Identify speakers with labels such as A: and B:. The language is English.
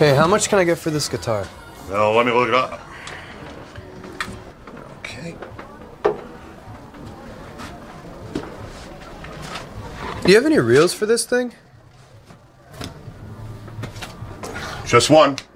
A: Hey, how much can I get for this guitar?
B: Well, let me look it up. Okay.
A: Do you have any reels for this thing?
B: Just one.